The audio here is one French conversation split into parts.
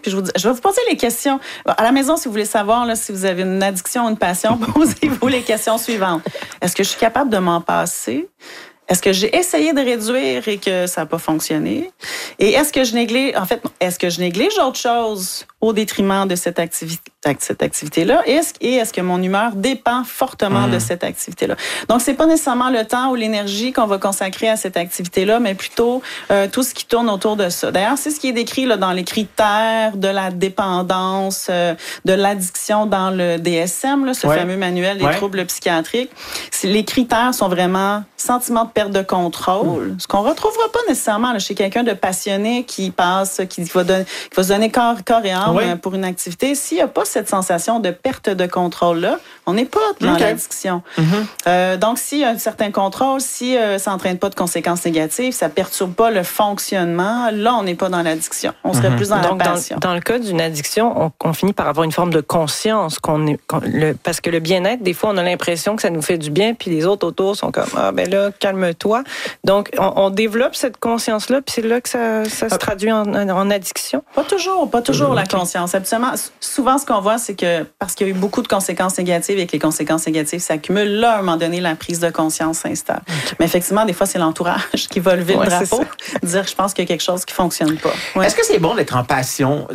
puis je vais vous poser les questions. À la maison, si vous voulez savoir là, si vous avez une addiction ou une passion, posez-vous les questions suivantes. Est-ce que je suis capable de m'en passer? Est-ce que j'ai essayé de réduire et que ça n'a pas fonctionné? Et est-ce que je néglige autre chose au détriment de cette activité-là? Et est-ce que mon humeur dépend fortement de cette activité-là? Donc, c'est pas nécessairement le temps ou l'énergie qu'on va consacrer à cette activité-là, mais plutôt tout ce qui tourne autour de ça. D'ailleurs, c'est ce qui est décrit là, dans les critères de la dépendance, de l'addiction dans le DSM, là, ce fameux manuel des troubles psychiatriques. Les critères sont vraiment sentiment de perte de contrôle, ce qu'on retrouvera pas nécessairement là, chez quelqu'un de passionné qui va se donner corps et âme pour une activité. S'il n'y a pas cette sensation de perte de contrôle-là, on n'est pas dans l'addiction. Donc, s'il y a un certain contrôle, si ça n'entraîne pas de conséquences négatives, ça perturbe pas le fonctionnement, là, on n'est pas dans l'addiction. On serait plus dans la passion. Dans le cas d'une addiction, on finit par avoir une forme de conscience parce que le bien-être, des fois, on a l'impression que ça nous fait du bien, puis les autres autour sont comme, ah, ben là, calme-toi. Donc, on développe cette conscience-là, puis c'est là que ça se traduit en addiction. Pas toujours la conscience. Absolument. Souvent, ce qu'on voit, c'est que parce qu'il y a eu beaucoup de conséquences négatives et que les conséquences négatives s'accumulent, là, à un moment donné, la prise de conscience s'installe. Mais effectivement, des fois, c'est l'entourage qui va lever le drapeau, dire, je pense qu'il y a quelque chose qui fonctionne pas. Est-ce que c'est bon d'être en passion,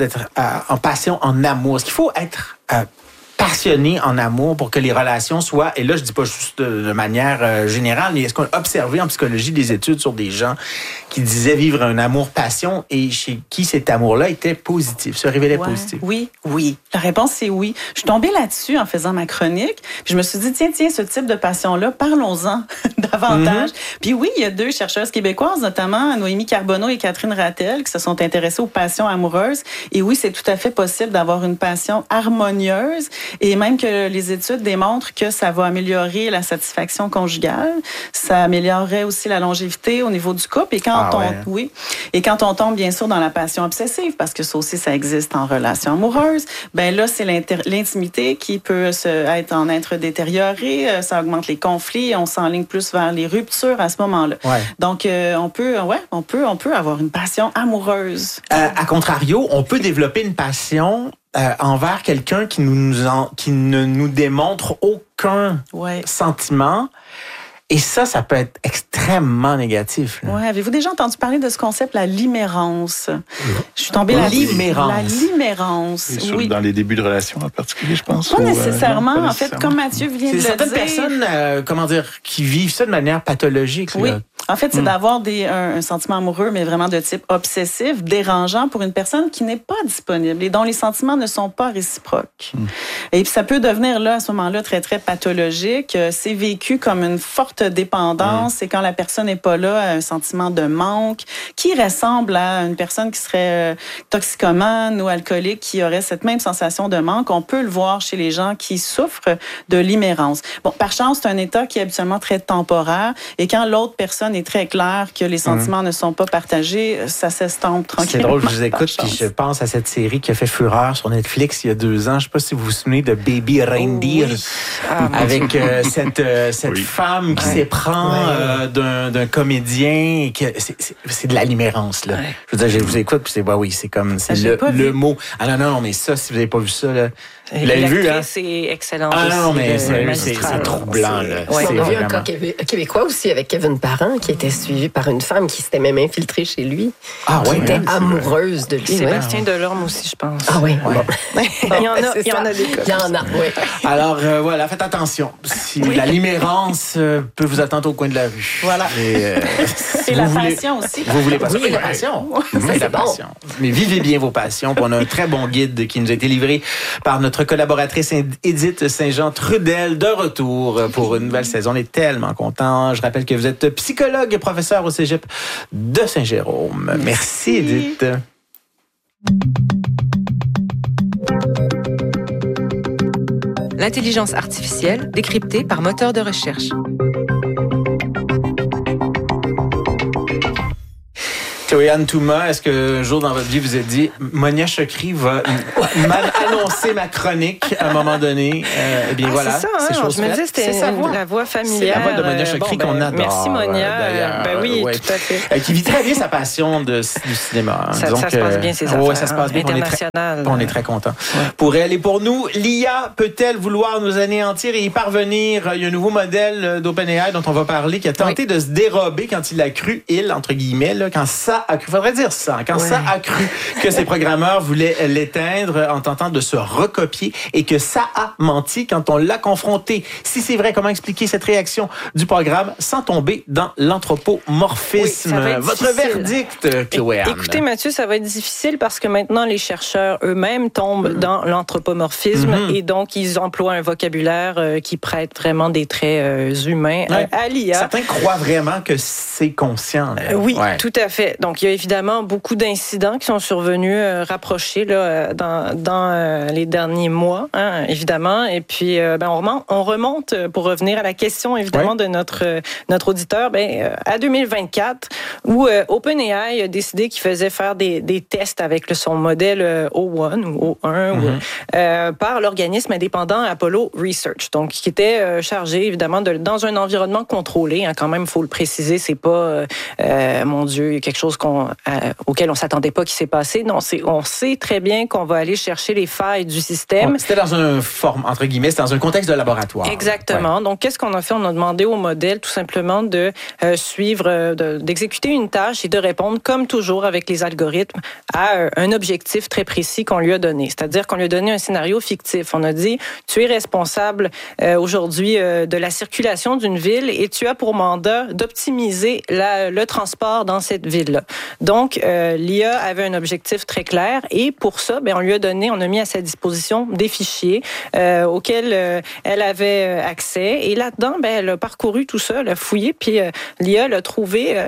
en amour? Est-ce qu'il faut être passionné en amour pour que les relations soient, et là je dis pas juste de manière générale, mais est-ce qu'on a observé en psychologie des études sur des gens qui disaient vivre un amour-passion et chez qui cet amour-là était positif, se révélait positif? Oui. La réponse c'est oui. Je suis tombée là-dessus en faisant ma chronique, puis je me suis dit tiens, ce type de passion-là, parlons-en davantage. Puis oui, il y a 2 chercheuses québécoises, notamment Noémie Carbonneau et Catherine Rattel, qui se sont intéressées aux passions amoureuses. Et oui, c'est tout à fait possible d'avoir une passion harmonieuse. Et même que les études démontrent que ça va améliorer la satisfaction conjugale, ça améliorerait aussi la longévité au niveau du couple. Et quand on tombe bien sûr dans la passion obsessive, parce que ça aussi ça existe en relation amoureuse, ben là c'est l'intimité qui peut être détériorée, ça augmente les conflits, on s'enligne plus vers les ruptures à ce moment-là. Donc on peut avoir une passion amoureuse. À contrario, on peut développer une passion envers quelqu'un qui ne nous démontre aucun sentiment. Et ça peut être extrêmement négatif. Oui, avez-vous déjà entendu parler de ce concept, la limérance? Je suis tombée là-dessus. La limérance. Oui. Dans les débuts de relation en particulier, je pense. Pas nécessairement. En fait, comme Mathieu vient de le dire. C'est certaines personnes, qui vivent ça de manière pathologique. Oui. En fait, c'est d'avoir un sentiment amoureux, mais vraiment de type obsessif, dérangeant pour une personne qui n'est pas disponible et dont les sentiments ne sont pas réciproques. Et puis, ça peut devenir, là, à ce moment-là, très, très pathologique. C'est vécu comme une forte dépendance. C'est quand la personne n'est pas là, un sentiment de manque qui ressemble à une personne qui serait toxicomane ou alcoolique qui aurait cette même sensation de manque. On peut le voir chez les gens qui souffrent de limérance. Bon, par chance, c'est un état qui est habituellement très temporaire et quand l'autre personne est très claire que les sentiments ne sont pas partagés, ça s'estompe tranquillement. C'est drôle, je vous écoute puis je pense à cette série qui a fait fureur sur Netflix il y a 2 ans. Je ne sais pas si vous vous souvenez de Baby Reindeer avec cette femme qui s'éprend d'un comédien. Et que c'est de la limérance, là. Je veux dire, je vous écoute, puis c'est comme le mot. Ah non, mais ça, si vous n'avez pas vu ça, là, vous l'avez vu, hein? C'est excellent. Ah non, mais c'est troublant, là. Oui, on a vu un cas québécois aussi avec Kevin Parent qui était suivi par une femme qui s'était même infiltrée chez lui. Qui était amoureuse de lui. Sébastien Delorme aussi, je pense. Ah oui. Bon. Il y en a des cas. Il y en a, oui. Alors, voilà, faites attention. Si la limérance peut vous attendre au coin de la rue. Voilà. Et la passion aussi. Vous voulez pas ça? Oui, la passion. La passion. Mais vivez bien vos passions. On a un très bon guide qui nous a été livré par notre collaboratrice Édith Saint-Jean-Trudel, de retour pour une nouvelle saison. On est tellement contents. Je rappelle que vous êtes psychologue et professeur au Cégep de Saint-Jérôme. Merci Édith. L'intelligence artificielle décryptée par moteur de recherche. Chloé-Anne Touma, est-ce qu'un jour dans votre vie, vous êtes dit, Monia Chokri va annoncer ma chronique à un moment donné? Eh bien, voilà. C'est ça, hein, je me disais, c'était la voix familière. C'est la voix de Monia Chokri qu'on adore. Merci, Monia. Oui, tout à fait. Qui vit très bien sa passion du cinéma. Ça se passe bien, ces affaires. Oui, ça se passe bien. On est très contents. Pour elle et pour nous, l'IA peut-elle vouloir nous anéantir et y parvenir? Il y a un nouveau modèle d'OpenAI dont on va parler qui a tenté de se dérober quand il a cru, entre guillemets, là, quand ça a cru, faudrait dire ça, quand ça a cru que ses programmeurs voulaient l'éteindre en tentant de se recopier et que ça a menti quand on l'a confronté. Si c'est vrai, comment expliquer cette réaction du programme sans tomber dans l'anthropomorphisme? Votre verdict, Chloé. Écoutez, Mathieu, ça va être difficile parce que maintenant, les chercheurs eux-mêmes tombent dans l'anthropomorphisme et donc ils emploient un vocabulaire qui prête vraiment des traits humains à l'IA. Certains croient vraiment que c'est conscient. Oui, tout à fait. Donc, il y a évidemment beaucoup d'incidents qui sont survenus rapprochés là, dans les derniers mois, hein, évidemment. Et puis, on remonte, pour revenir à la question, évidemment, de notre auditeur, à 2024, où OpenAI a décidé qu'il faisait faire des tests avec son modèle O1 ou O1 par l'organisme indépendant Apollo Research, donc qui était chargé, évidemment, dans un environnement contrôlé. Hein, quand même, il faut le préciser, c'est pas, mon Dieu, quelque chose auquel on s'attendait pas qui s'est passé. Non, on sait très bien qu'on va aller chercher les failles du système. C'était dans entre guillemets, c'était dans un contexte de laboratoire. Exactement. Ouais. Donc, qu'est-ce qu'on a fait? On a demandé au modèle, tout simplement, de suivre, d'exécuter une tâche et de répondre, comme toujours avec les algorithmes, à un objectif très précis qu'on lui a donné. C'est-à-dire qu'on lui a donné un scénario fictif. On a dit, tu es responsable aujourd'hui de la circulation d'une ville et tu as pour mandat d'optimiser le transport dans cette ville-là. Donc, l'IA avait un objectif très clair et pour ça, on a mis à sa disposition des fichiers auxquels elle avait accès et là-dedans, elle a parcouru tout ça, elle a fouillé, puis l'IA a trouvé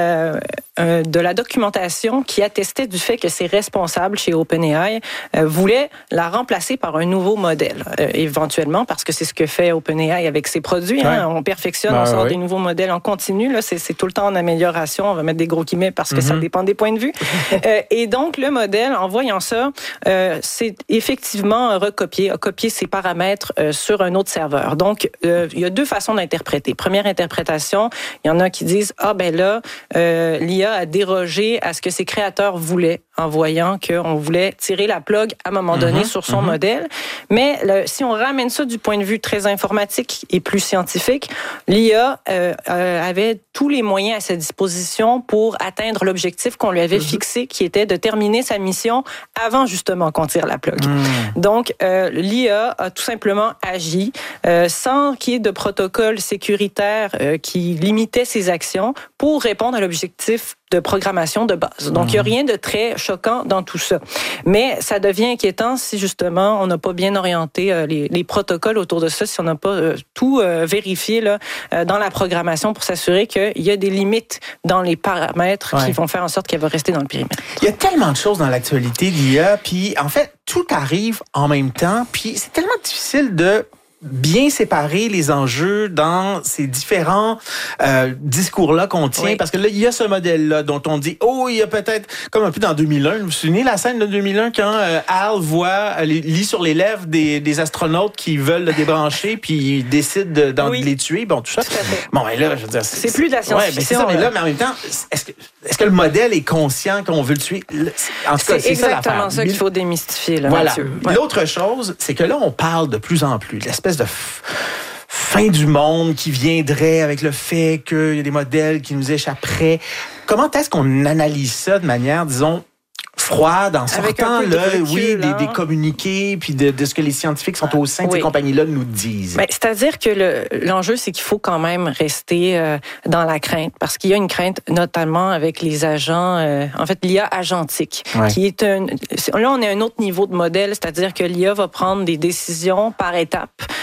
de la documentation qui attestait du fait que ses responsables chez OpenAI voulaient la remplacer par un nouveau modèle, éventuellement, parce que c'est ce que fait OpenAI avec ses produits. Hein, on perfectionne, on sort des nouveaux modèles en continu. Là, c'est tout le temps en amélioration. On va mettre des gros guillemets parce que ça dépend des points de vue. Et donc, le modèle, en voyant ça, c'est effectivement a copié ses paramètres sur un autre serveur. Donc, il y a deux façons d'interpréter. Première interprétation, il y en a qui disent, l'IA a dérogé à ce que ses créateurs voulaient en voyant qu'on voulait tirer la plug à un moment donné sur son modèle. Mais si on ramène ça du point de vue très informatique et plus scientifique, l'IA avait tous les moyens à sa disposition pour atteindre l'objectif qu'on lui avait fixé, qui était de terminer sa mission avant justement qu'on tire la plug. Donc, l'IA a tout simplement agi sans qu'il y ait de protocole sécuritaire qui limitait ses actions pour répondre à l'objectif de programmation de base. Donc, il n'y a rien de très choquant dans tout ça. Mais ça devient inquiétant si, justement, on n'a pas bien orienté les protocoles autour de ça, si on n'a pas tout vérifié là, dans la programmation pour s'assurer qu'il y a des limites dans les paramètres qui vont faire en sorte qu'elle va rester dans le périmètre. Il y a tellement de choses dans l'actualité d'IA, puis en fait, tout arrive en même temps, puis c'est tellement difficile de bien séparer les enjeux dans ces différents discours-là qu'on tient. Parce que là, il y a ce modèle-là dont on dit, il y a peut-être, comme un peu dans 2001, vous vous souvenez la scène de 2001 quand Hal lit sur les lèvres des astronautes qui veulent le débrancher puis il décide de les tuer, tout ça. Bon, là, je veux dire... C'est plus de la science-fiction. Mais en même temps, est-ce que le modèle est conscient qu'on veut le tuer? En tout cas, c'est exactement ça qu'il faut démystifier. Là, voilà. L'autre chose, c'est que là, on parle de plus en plus de l'espèce de fin du monde qui viendrait avec le fait qu'il y a des modèles qui nous échapperaient. Comment est-ce qu'on analyse ça de manière, disons, froide, en sortant des communiqués, puis de ce que les scientifiques sont au sein de ces compagnies-là nous disent? C'est-à-dire que l'enjeu, c'est qu'il faut quand même rester dans la crainte, parce qu'il y a une crainte, notamment avec les agents, l'IA agentique, qui est là, on est à un autre niveau de modèle, c'est-à-dire que l'IA va prendre des décisions par étapes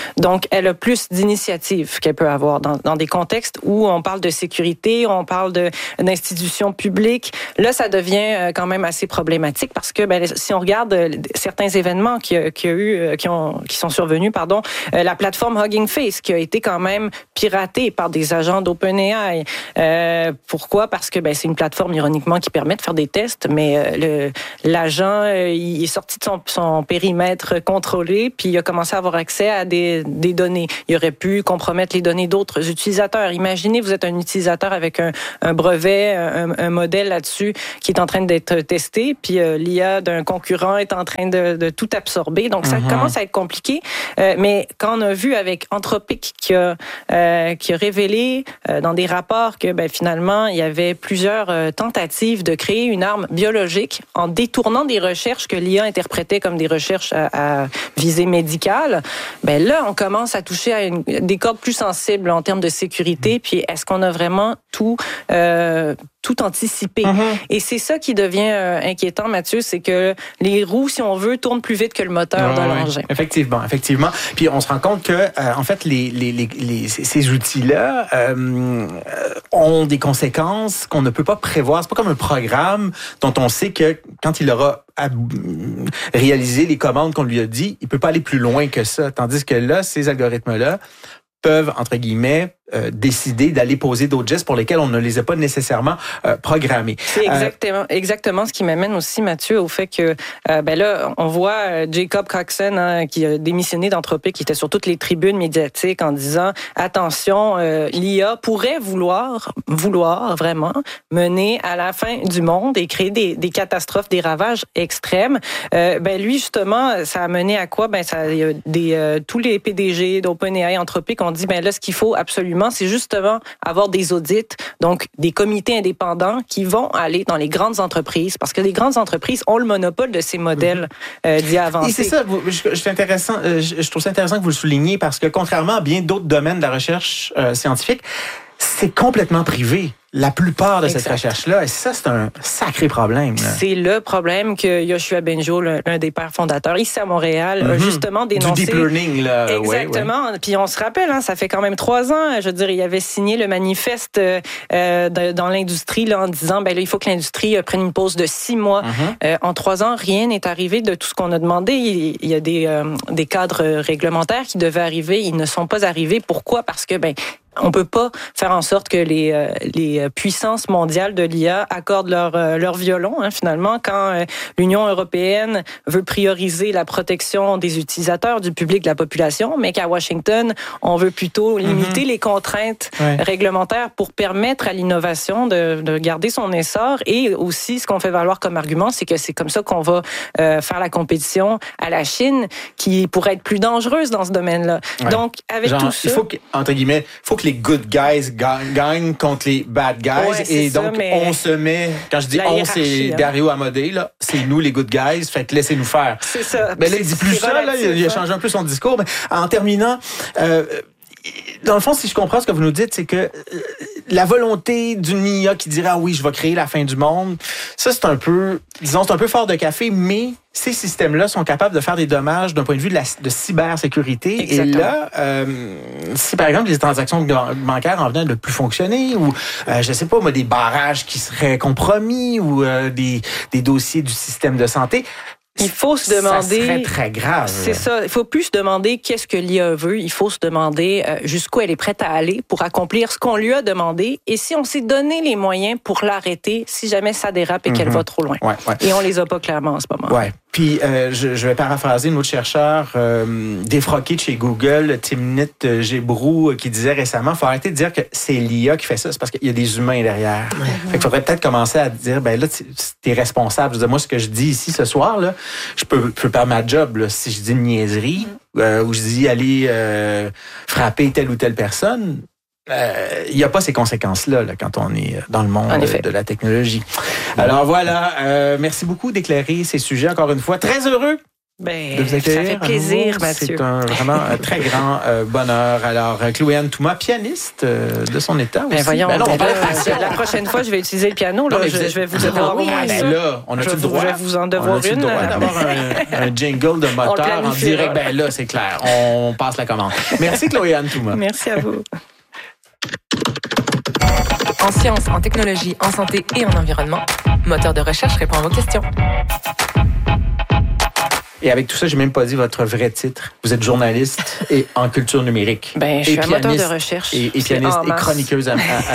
Donc, elle a plus d'initiatives qu'elle peut avoir dans des contextes où on parle de sécurité, on parle d'institutions publiques. Là, ça devient quand même assez problématique parce que si on regarde certains événements qui sont survenus, la plateforme Hugging Face qui a été quand même piratée par des agents d'OpenAI. Pourquoi? Parce que c'est une plateforme ironiquement qui permet de faire des tests, mais l'agent il est sorti de son périmètre contrôlé, puis il a commencé à avoir accès à des données. Il aurait pu compromettre les données d'autres utilisateurs. Imaginez, vous êtes un utilisateur avec un brevet, un modèle là-dessus qui est en train d'être testé, puis l'IA d'un concurrent est en train de tout absorber. Donc, ça commence à être compliqué. Mais quand on a vu avec Anthropic qui a révélé dans des rapports que finalement, il y avait plusieurs tentatives de créer une arme biologique en détournant des recherches que l'IA interprétait comme des recherches à visée médicale, là, on commence à toucher à des cordes plus sensibles en termes de sécurité. Puis, est-ce qu'on a vraiment tout anticipé? Et c'est ça qui devient inquiétant, Mathieu, c'est que les roues, si on veut, tournent plus vite que le moteur de l'engin. Effectivement. Puis on se rend compte que, en fait, ces outils-là ont des conséquences qu'on ne peut pas prévoir. C'est pas comme un programme dont on sait que quand il aura réalisé les commandes qu'on lui a dit, il peut pas aller plus loin que ça. Tandis que là, ces algorithmes-là peuvent, entre guillemets, décider d'aller poser d'autres gestes pour lesquels on ne les a pas nécessairement programmés. C'est exactement ce qui m'amène aussi, Mathieu, au fait que là, on voit Jacob Coxon qui a démissionné d'Anthropic, qui était sur toutes les tribunes médiatiques en disant attention, l'IA pourrait vouloir vraiment mener à la fin du monde et créer des catastrophes, des ravages extrêmes. Lui, justement, ça a mené à quoi? Tous les PDG d'OpenAI, Anthropic ont dit là, ce qu'il faut absolument, c'est justement avoir des audits, donc des comités indépendants qui vont aller dans les grandes entreprises, parce que les grandes entreprises ont le monopole de ces modèles d'IA avancés. Et c'est ça, je trouve ça intéressant que vous le souligniez, parce que contrairement à bien d'autres domaines de la recherche scientifique, c'est complètement privé. La plupart de cette recherche-là, et ça, c'est un sacré problème. Là. C'est le problème que Yoshua Bengio, l'un des pères fondateurs, ici à Montréal, a justement dénoncé. Du deep learning, là. Exactement. Ouais. Puis on se rappelle, ça fait quand même 3 ans, je veux dire, il avait signé le manifeste dans l'industrie là, en disant, il faut que l'industrie prenne une pause de 6 mois. En 3 ans, rien n'est arrivé de tout ce qu'on a demandé. Il y a des cadres réglementaires qui devaient arriver. Ils ne sont pas arrivés. Pourquoi? Parce que, on peut pas faire en sorte que les puissances mondiales de l'IA accordent leur violon, finalement, quand l'Union européenne veut prioriser la protection des utilisateurs, du public, de la population, mais qu'à Washington, on veut plutôt limiter les contraintes réglementaires pour permettre à l'innovation de garder son essor. Et aussi, ce qu'on fait valoir comme argument, c'est que c'est comme ça qu'on va faire la compétition à la Chine, qui pourrait être plus dangereuse dans ce domaine-là. Ouais. Donc, avec tout ça... Il faut que, entre guillemets, les good guys gagnent contre les bad guys. Et donc, on se met, quand je dis on, c'est Dario Amodei, là, c'est nous les good guys, fait que laissez-nous faire. C'est ça. Mais là, il dit plus ça, là, il a changé un peu son discours. Mais en terminant, dans le fond, si je comprends ce que vous nous dites, c'est que la volonté d'une IA qui dirait « Ah oui, je vais créer la fin du monde », ça, c'est un peu fort de café, mais ces systèmes-là sont capables de faire des dommages d'un point de vue de cybersécurité. Exactement. Et là, si par exemple les transactions bancaires en venaient de plus fonctionner, ou je sais pas moi, des barrages qui seraient compromis, ou des dossiers du système de santé... Il faut se demander... Ça serait très grave. C'est ça. Il faut plus se demander qu'est-ce que l'IA veut. Il faut se demander jusqu'où elle est prête à aller pour accomplir ce qu'on lui a demandé. Et si on s'est donné les moyens pour l'arrêter, si jamais ça dérape et qu'elle va trop loin. Ouais. Et on les a pas clairement en ce moment. Ouais. Puis, je vais paraphraser un autre chercheur défroqué de chez Google, Timnit Gebru, qui disait récemment, il faut arrêter de dire que c'est l'IA qui fait ça, c'est parce qu'il y a des humains derrière. Fait qu'il faudrait peut-être commencer à dire, là, t'es responsable. Je veux dire, moi, ce que je dis ici ce soir, là, je peux perdre ma job, là, si je dis une niaiserie, ou je dis aller frapper telle ou telle personne. Il n'y a pas ces conséquences-là quand on est dans le monde de la technologie. Alors voilà, merci beaucoup d'éclairer ces sujets encore une fois. Très heureux Ben, de vous accueillir. Ça fait plaisir, Mathieu. C'est vraiment un très grand bonheur. Alors, Chloé-Anne Touma, pianiste de son état aussi. Voyons, la prochaine fois, je vais utiliser le piano. Là, je vais vous devoir au moins ça. Là, on a-tu le droit? Je vais vous en devoir une. On a d'avoir un jingle de moteur en direct. Ben là, c'est clair. On passe la commande. Merci, Chloé-Anne Touma. Merci à vous. En sciences, en technologie, en santé et en environnement, Moteur de recherche répond à vos questions. Et avec tout ça, j'ai même pas dit votre vrai titre. Vous êtes journaliste et en culture numérique. Ben, je suis un moteur de recherche. Et pianiste et chroniqueuse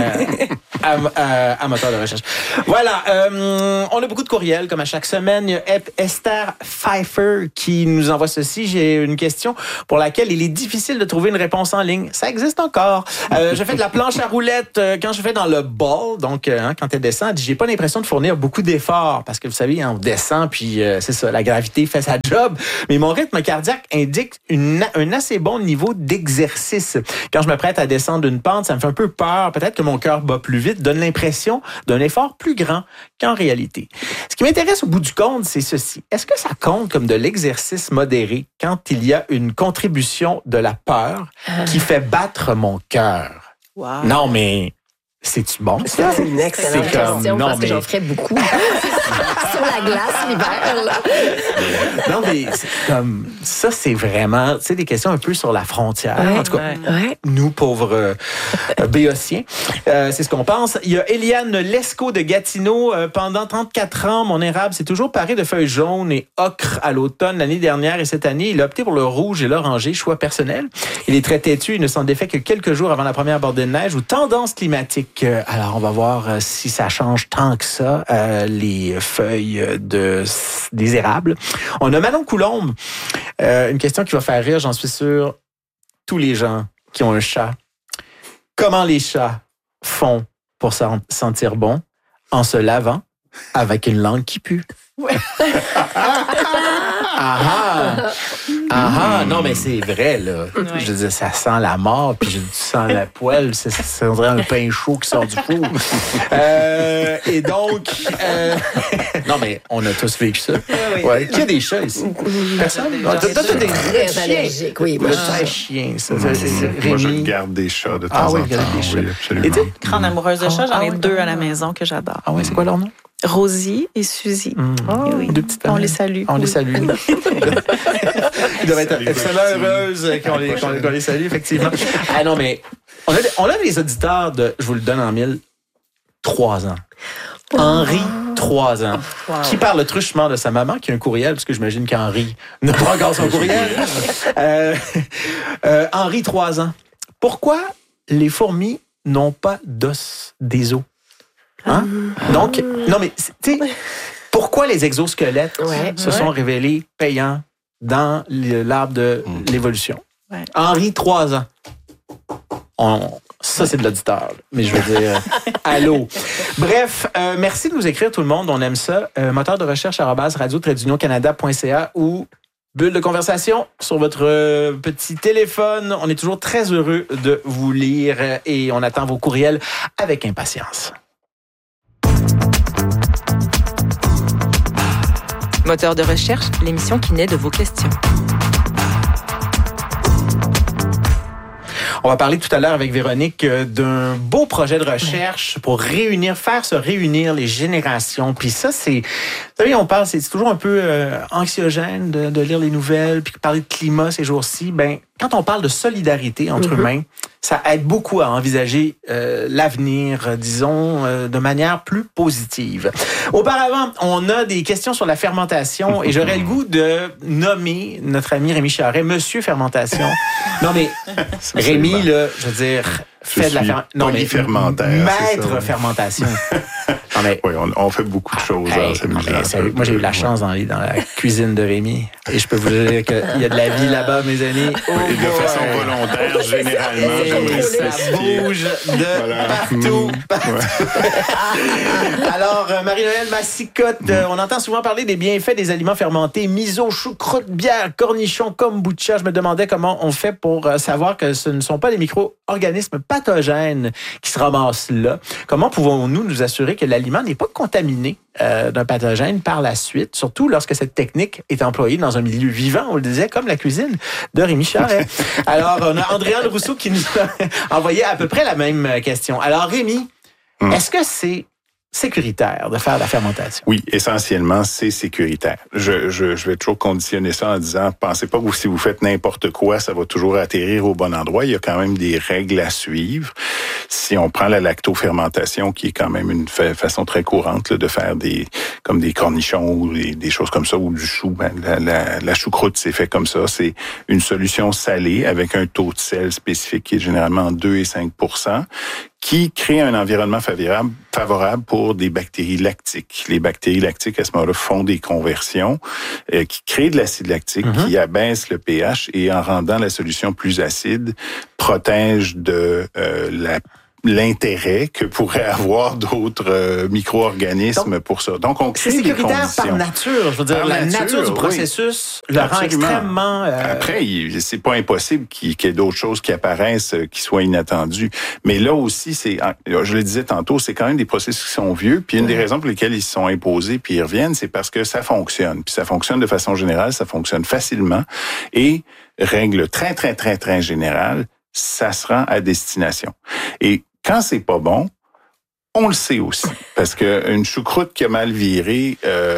à moteur de recherche. Voilà. On a beaucoup de courriels, comme à chaque semaine. Il y a Esther Pfeiffer qui nous envoie ceci. J'ai une question pour laquelle il est difficile de trouver une réponse en ligne. Ça existe encore. Je fais de la planche à roulettes quand je fais dans le ball. Donc, quand elle descend, elle dit, j'ai pas l'impression de fournir beaucoup d'efforts. Parce que vous savez, on descend, puis c'est ça, la gravité fait sa job. Mais mon rythme cardiaque indique un assez bon niveau d'exercice. Quand je me prête à descendre une pente, ça me fait un peu peur. Peut-être que mon cœur bat plus vite, donne l'impression d'un effort plus grand qu'en réalité. Ce qui m'intéresse au bout du compte, c'est ceci. Est-ce que ça compte comme de l'exercice modéré quand il y a une contribution de la peur qui fait battre mon cœur? Wow. Non, mais c'est-tu bon? Ça, c'est une excellente question parce que j'en ferais beaucoup. Sur la glace l'hiver, là. Non, mais c'est comme ça, c'est vraiment, tu sais, des questions un peu sur la frontière. Ouais, en tout cas, nous, pauvres béotiens, c'est ce qu'on pense. Il y a Eliane Lescaut de Gatineau. Pendant 34 ans, mon érable s'est toujours paré de feuilles jaunes et ocre à l'automne. L'année dernière et cette année, il a opté pour le rouge et l'oranger, choix personnel. Il est très têtu, il ne s'en défait que quelques jours avant la première bordée de neige ou tendance climatique. Alors, on va voir si ça change tant que ça, les feuilles des érables. On a Manon Coulombe. Une question qui va faire rire, j'en suis sûr, tous les gens qui ont un chat. Comment les chats font pour se sentir bon? En se lavant avec une langue qui pue. Ouais. Non, mais c'est vrai, là. Ouais. Je veux dire, ça sent la mort, puis je sens la poêle. Ça dirait un pain chaud qui sort du four. Et donc, non, mais on a tous vécu ça. Oui. Ouais. Qui a des chats ici? Personne? T'as des très allergiques, oui. Moi, je suis un chien, ça. Moi, je garde des chats de temps en temps. Des chats. Oui, absolument. Et tu grande amoureuse de chats, j'en ai 2 à la maison que j'adore. Ah oui, c'est quoi leur nom? Rosie et Suzy. Oui. 2 petites on les salue. On les salue. Ils doivent être extrêmement heureuses qu'on les salue, effectivement. Ah non, mais on a des auditeurs de, je vous le donne en mille, 3 ans. Henri, 3 ans, qui parle truchement de sa maman, qui a un courriel, parce que j'imagine qu'Henri n'a pas encore son courriel. Henri, 3 ans. Pourquoi les fourmis n'ont pas d'os des os? Hein? Donc, non, mais, tu sais, pourquoi les exosquelettes se sont révélés payants dans l'arbre de l'évolution? Ouais. Henri, 3 ans. Ça, c'est de l'auditeur. Mais je veux dire, allô. Bref, merci de nous écrire, tout le monde. On aime ça. Moteur de recherche @radio-canada.ca ou bulle de conversation sur votre petit téléphone. On est toujours très heureux de vous lire et on attend vos courriels avec impatience. Moteur de recherche, l'émission qui naît de vos questions. On va parler tout à l'heure avec Véronique d'un beau projet de recherche pour faire se réunir les générations. Puis ça, vous savez, on parle, c'est toujours un peu anxiogène de lire les nouvelles, puis parler de climat ces jours-ci. Ben, quand on parle de solidarité entre humains, ça aide beaucoup à envisager l'avenir, disons, de manière plus positive. Auparavant, on a des questions sur la fermentation et j'aurais le goût de nommer notre ami Rémi Charret, Monsieur Fermentation. Non, mais Rémi, là, je veux dire, fait de la fermentation. Maître fermentation. Non, mais, oui, on fait beaucoup de choses. Moi, j'ai eu la chance dans la cuisine de Rémi. Et je peux vous dire qu'il y a de la vie là-bas, mes amis. Et de façon volontaire, généralement, j'aimerais ça bouge de partout. Alors, Marie-Noëlle Massicotte, on entend souvent parler des bienfaits des aliments fermentés. Miso, choucroute, bière, cornichons, kombucha. Je me demandais comment on fait pour savoir que ce ne sont pas des micro-organismes pathogènes qui se ramassent là. Comment pouvons-nous nous assurer que l'aliment l'aliment n'est pas contaminé d'un pathogène par la suite, surtout lorsque cette technique est employée dans un milieu vivant, on le disait, comme la cuisine de Rémi Charret. Alors, on a Andréane Rousseau qui nous a envoyé à peu près la même question. Alors, Rémi, est-ce que c'est sécuritaire de faire de la fermentation? Oui, essentiellement, c'est sécuritaire. Je vais toujours conditionner ça en disant, pensez pas que si vous faites n'importe quoi, ça va toujours atterrir au bon endroit. Il y a quand même des règles à suivre. Si on prend la lactofermentation, qui est quand même une façon très courante là, de faire comme des cornichons ou des choses comme ça, ou du chou, ben, la choucroute, c'est fait comme ça. C'est une solution salée avec un taux de sel spécifique qui est généralement 2 et 5%, qui crée un environnement favorable pour des bactéries lactiques. Les bactéries lactiques, à ce moment-là, font des conversions qui créent de l'acide lactique, qui abaisse le pH et en rendant la solution plus acide, protège de l'intérêt que pourraient avoir d'autres micro-organismes pour ça. Donc, on crée des conditions. C'est sécuritaire par nature. Je veux dire, la nature du processus le rend extrêmement... Après, c'est pas impossible qu'il y ait d'autres choses qui apparaissent, qui soient inattendues. Mais là aussi, je le disais tantôt, c'est quand même des processus qui sont vieux. Puis une des raisons pour lesquelles ils se sont imposés puis ils reviennent, c'est parce que ça fonctionne. Puis ça fonctionne de façon générale, ça fonctionne facilement. Et règle très, très, très, très générale, ça se rend à destination. Et quand c'est pas bon, on le sait aussi. Parce que une choucroute qui a mal viré,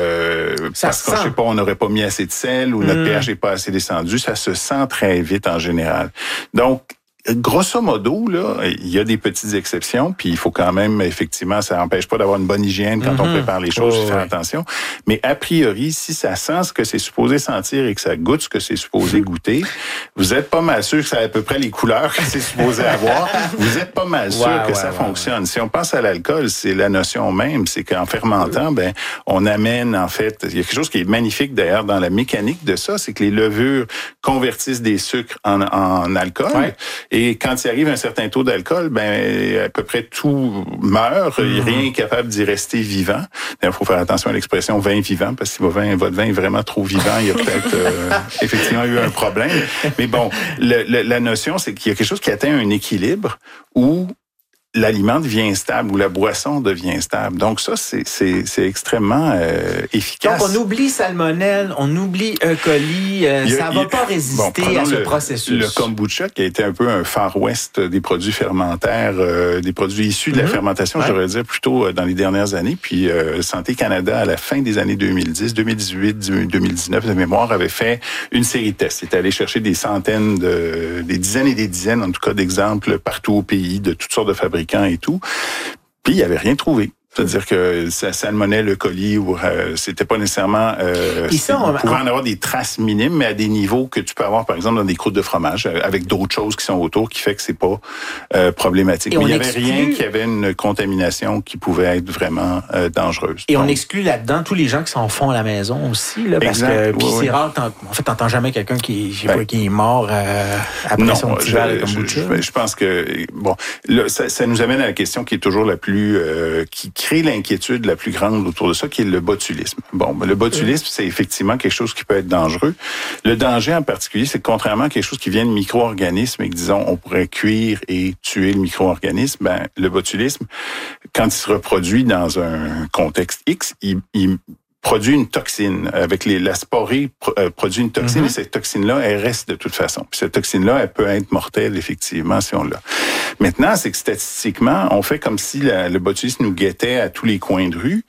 parce que, je sais pas, on n'aurait pas mis assez de sel ou notre pH n'est pas assez descendu, ça se sent très vite en général. Donc, grosso modo, là, il y a des petites exceptions, puis il faut quand même, effectivement, ça n'empêche pas d'avoir une bonne hygiène quand on prépare les choses, faire attention. Mais a priori, si ça sent ce que c'est supposé sentir et que ça goûte ce que c'est supposé goûter, vous êtes pas mal sûr que ça a à peu près les couleurs que c'est supposé avoir. Vous êtes pas mal sûr que ça fonctionne. Si on pense à l'alcool, c'est la notion même, c'est qu'en fermentant, ben, on amène, en fait, il y a quelque chose qui est magnifique d'ailleurs dans la mécanique de ça, c'est que les levures convertissent des sucres en alcool. Ouais. Et quand il arrive un certain taux d'alcool, ben à peu près tout meurt. Rien n'est capable d'y rester vivant. Il faut faire attention à l'expression vin vivant, parce que si votre vin est vraiment trop vivant, il y a peut-être effectivement eu un problème. Mais bon, la notion, c'est qu'il y a quelque chose qui atteint un équilibre où l'aliment devient stable ou la boisson devient stable. Donc ça, c'est extrêmement efficace. Donc on oublie salmonelle, on oublie E. coli, ça va pas résister à ce processus. Le kombucha, qui a été un peu un Far West des produits fermentaires, des produits issus de la fermentation, je devrais dire, plutôt dans les dernières années. Puis Santé Canada, à la fin des années 2010, 2018, 2019, de mémoire, avait fait une série de tests. Il est allé chercher des centaines, des dizaines et des dizaines, en tout cas, d'exemples partout au pays, de toutes sortes de fabricants et tout. Puis, il n'y avait rien trouvé. C'est-à-dire que salmonelle, E. coli, ou c'était pas nécessairement... on pouvait en avoir des traces minimes, mais à des niveaux que tu peux avoir, par exemple, dans des croûtes de fromage, avec d'autres choses qui sont autour, qui fait que c'est pas problématique. Mais il n'y avait rien qui avait une contamination qui pouvait être vraiment dangereuse. Et on exclut là-dedans tous les gens qui s'en font à la maison aussi, là, parce que c'est rare, en fait, t'entends jamais quelqu'un qui est mort après son petit verre de kombucha. Je pense que, bon, là, ça nous amène à la question qui est toujours la plus... qui crée l'inquiétude la plus grande autour de ça, qui est le botulisme. Bon, ben, le botulisme, c'est effectivement quelque chose qui peut être dangereux. Le danger en particulier, c'est que contrairement à quelque chose qui vient de micro-organismes et que, disons, on pourrait cuire et tuer le micro-organisme, ben, le botulisme, quand il se reproduit dans un contexte X, il produit une toxine. Avec la sporée produit une toxine et cette toxine-là, elle reste de toute façon. Puis cette toxine-là, elle peut être mortelle, effectivement, si on l'a. Maintenant, c'est que statistiquement, on fait comme si le botulisme nous guettait à tous les coins de rue.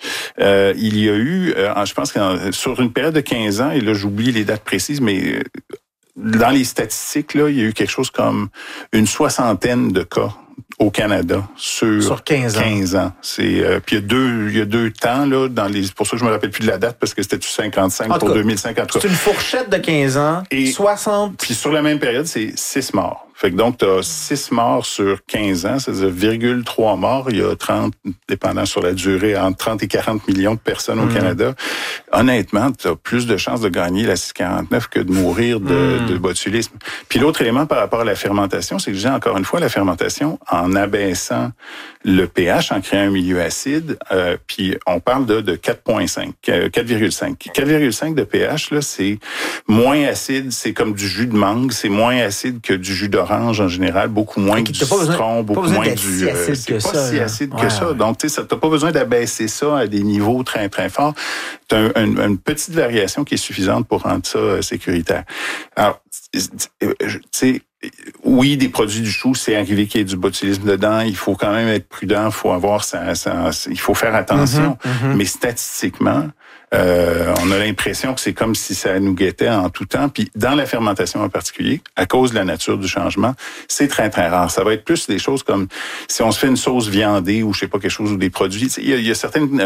Il y a eu, je pense que sur une période de 15 ans, et là, j'oublie les dates précises, mais dans les statistiques, là, il y a eu quelque chose comme une 60aine de cas au Canada sur 15 ans. C'est puis il y a deux temps là pour ça que je me rappelle plus de la date parce que c'était 55 pour 2050. C'est une fourchette de 15 ans et 60. Puis sur la même période, c'est 6 morts. Fait que donc, tu as 6 morts sur 15 ans, c'est-à-dire 0,3 morts. Il y a 30, dépendant sur la durée, entre 30 et 40 millions de personnes au Canada. Honnêtement, tu as plus de chances de gagner la 649 que de mourir de botulisme. Puis l'autre élément par rapport à la fermentation, c'est que je dis encore une fois, la fermentation, en abaissant le pH en créant un milieu acide, puis on parle de 4,5, 4,5. 4,5 de pH, là, c'est moins acide, c'est comme du jus de mangue, c'est moins acide que du jus d'orange en général, beaucoup moins que du citron, beaucoup moins du... c'est pas si acide que ça. Donc, tu sais, t'as pas besoin d'abaisser ça à des niveaux très, très forts. T'as une petite variation qui est suffisante pour rendre ça sécuritaire. Alors, tu sais, oui, des produits du chou, c'est arrivé qu'il y ait du botulisme dedans. Il faut quand même être prudent. Il faut avoir il faut faire attention. Mais statistiquement, on a l'impression que c'est comme si ça nous guettait en tout temps. Puis dans la fermentation en particulier, à cause de la nature du changement, c'est très, très rare. Ça va être plus des choses comme si on se fait une sauce viandée ou je sais pas quelque chose ou des produits. Il y a certaines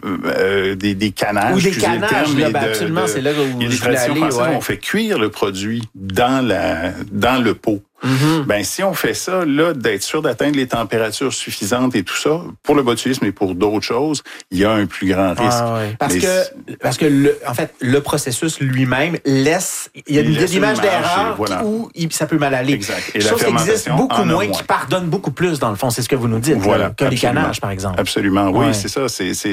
des canages. Ou des canages, là, absolument, c'est là où il y a des traditions françaises où on fait cuire le produit dans le pot. Ben, si on fait ça, là, d'être sûr d'atteindre les températures suffisantes et tout ça, pour le botulisme et pour d'autres choses, il y a un plus grand risque. Parce que en fait, le processus lui-même laisse, il y a des images d'erreur où ça peut mal aller. Exact. Et chose qui existe beaucoup moins, qui pardonne beaucoup plus, dans le fond. C'est ce que vous nous dites, que les canages, par exemple. Absolument, oui, c'est ça. C'est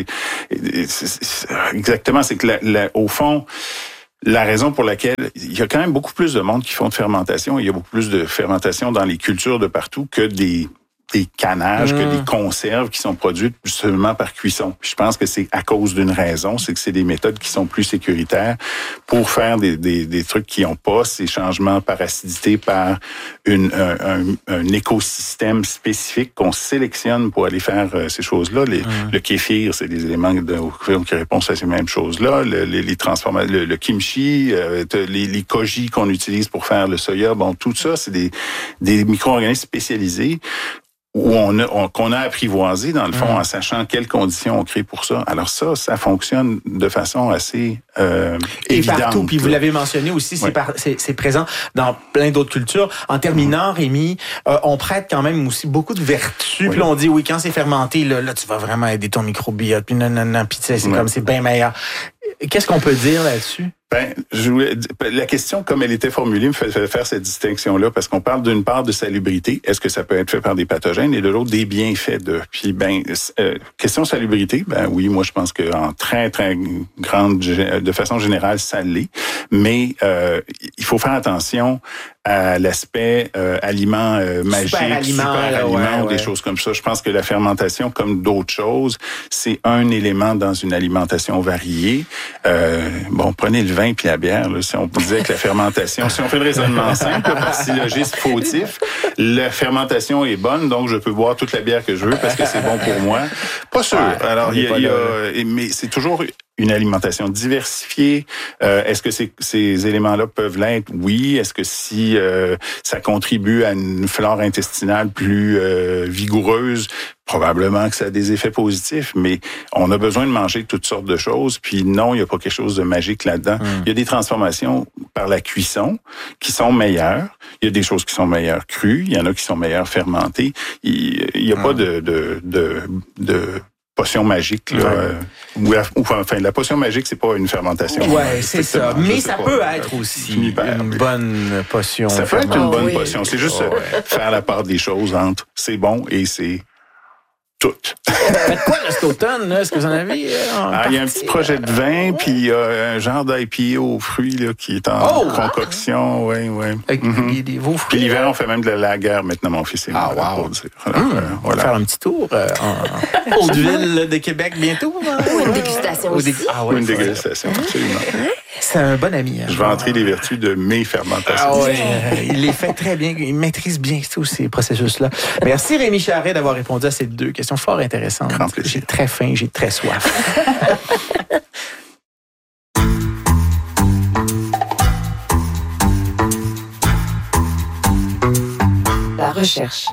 exactement, c'est que au fond, la raison pour laquelle il y a quand même beaucoup plus de monde qui font de fermentation, il y a beaucoup plus de fermentation dans les cultures de partout que des canages, que des conserves qui sont produites seulement par cuisson. Puis je pense que c'est à cause d'une raison, c'est que c'est des méthodes qui sont plus sécuritaires pour faire des trucs qui n'ont pas ces changements par acidité, par un écosystème spécifique qu'on sélectionne pour aller faire ces choses-là. Le kéfir, c'est des éléments qui répondent à ces mêmes choses-là. Les transformations, le kimchi, les koji qu'on utilise pour faire le soya, bon, tout ça, c'est des micro-organismes spécialisés qu'on a apprivoisé, dans le fond, en sachant quelles conditions on crée pour ça. Alors ça fonctionne de façon assez évidente. Partout, puis vous l'avez mentionné aussi, c'est présent dans plein d'autres cultures. En terminant, Rémi, on prête quand même aussi beaucoup de vertus. Puis on dit, quand c'est fermenté, là, tu vas vraiment aider ton microbiote, puis puis c'est comme, c'est bien meilleur. Qu'est-ce qu'on peut dire là-dessus? La question, comme elle était formulée, me fait faire cette distinction-là, parce qu'on parle d'une part de salubrité. Est-ce que ça peut être fait par des pathogènes? Et de l'autre, des bienfaits de. Puis, question salubrité, oui, moi, je pense qu'en très, très de façon générale, ça l'est. Mais il faut faire attention à l'aspect aliment magique, super aliment ou des choses comme ça. Je pense que la fermentation, comme d'autres choses, c'est un élément dans une alimentation variée. Prenez le vin puis la bière. Là, si on disait que la fermentation, si on fait le raisonnement simple, par syllogisme fautif, la fermentation est bonne, donc je peux boire toute la bière que je veux parce que c'est bon pour moi. Pas sûr. Alors, mais c'est toujours une alimentation diversifiée. Est-ce que ces éléments-là peuvent l'être? Oui. Est-ce que si ça contribue à une flore intestinale plus vigoureuse? Probablement que ça a des effets positifs, mais on a besoin de manger toutes sortes de choses. Puis non, il n'y a pas quelque chose de magique là-dedans. Il y a des transformations par la cuisson qui sont meilleures. Il y a des choses qui sont meilleures crues. Il y en a qui sont meilleures fermentées. Il n'y a pas de potion magique, là. La potion magique, c'est pas une fermentation. Ouais, c'est ça. Mais ça peut être aussi une bonne potion. Ça peut être une bonne potion. C'est juste faire la part des choses entre c'est bon et c'est tout. Faites quoi là, cet automne? Là? Est-ce que vous en avez? Il y a un petit projet de vin, puis il y a un genre d'IPA aux fruits là, qui est en concoction. Oui. Avec vos fruits. Puis l'hiver, on fait même de la lager maintenant, mon fils et moi. Pour dire. On va faire un petit tour en Haute-Ville de Québec bientôt. Ou une dégustation aussi. Une dégustation, absolument. C'est un bon ami. Je vais entrer les vertus de mes fermentations. Il les fait très bien. Il maîtrise bien tous ces processus-là. Merci Rémi Charret d'avoir répondu à ces deux questions fort intéressantes. J'ai très faim, j'ai très soif. La recherche.